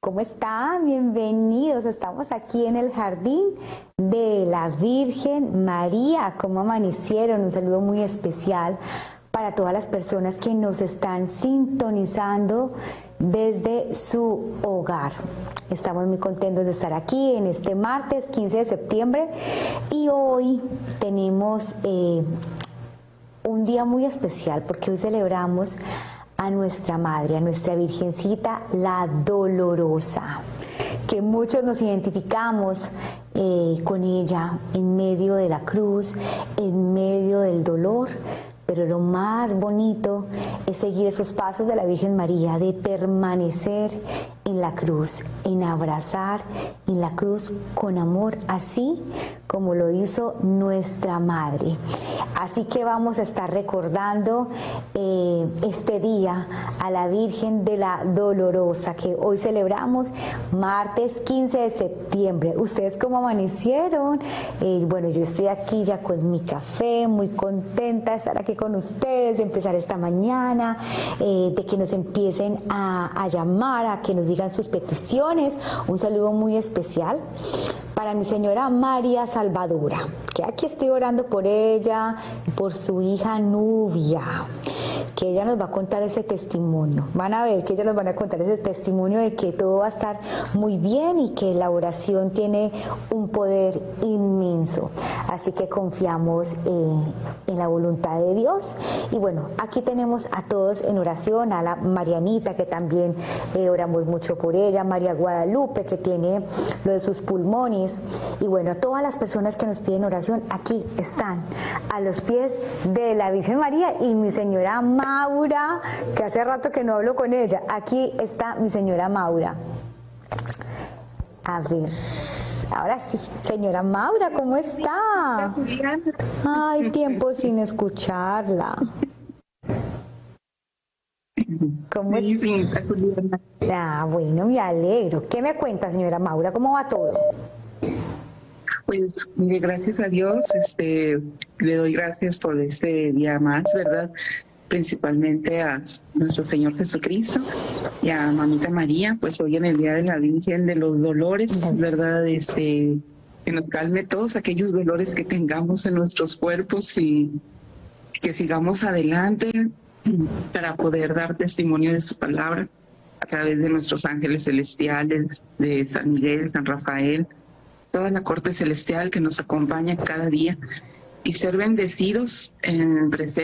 ¿Cómo están? Bienvenidos. Estamos aquí en el jardín de la Virgen María. ¿Cómo amanecieron? Un saludo muy especial para todas las personas que nos están sintonizando desde su hogar. Estamos muy contentos de estar aquí en este martes 15 de septiembre y hoy tenemos un día muy especial porque hoy celebramos a nuestra Madre, a nuestra Virgencita, la Dolorosa, que muchos nos identificamos con ella en medio de la cruz, en medio del dolor, pero lo más bonito es seguir esos pasos de la Virgen María, de permanecer en la cruz, en abrazar en la cruz con amor, así como lo hizo nuestra Madre. Así que vamos a estar recordando este día a la Virgen de la Dolorosa, que hoy celebramos martes 15 de septiembre. ¿Ustedes cómo amanecieron? Bueno, yo estoy aquí ya con mi café, muy contenta de estar aquí con ustedes, de empezar esta mañana, de que nos empiecen a llamar, a que nos digan sus peticiones. Un saludo muy especial para mi señora María Salvadora, que aquí estoy orando por ella y por su hija Nubia, que ella nos va a contar ese testimonio. Van a ver que ella nos van a contar ese testimonio de que todo va a estar muy bien y que la oración tiene un poder inmenso. Así que confiamos en la voluntad de Dios. Y bueno, aquí tenemos a todos en oración, a la Marianita, que también oramos mucho por ella, María Guadalupe, que tiene lo de sus pulmones. Y bueno, todas las personas que nos piden oración aquí están a los pies de la Virgen María. Y mi señora Maura, que hace rato que no hablo con ella, aquí está mi señora Maura. A ver, ahora sí, señora Maura, ¿cómo está? Ay, tiempo sin escucharla. ¿Cómo está? Ah, bueno, me alegro. ¿Qué me cuenta, señora Maura? ¿Cómo va todo? Pues mire, gracias a Dios, le doy gracias por este día más, ¿verdad? Principalmente a nuestro Señor Jesucristo y a Mamita María, pues hoy en el Día de la Virgen de los Dolores, ¿verdad? Que nos calme todos aquellos dolores que tengamos en nuestros cuerpos y que sigamos adelante para poder dar testimonio de su palabra a través de nuestros ángeles celestiales, de San Miguel, San Rafael, toda la corte celestial que nos acompaña cada día, y ser bendecidos en presencia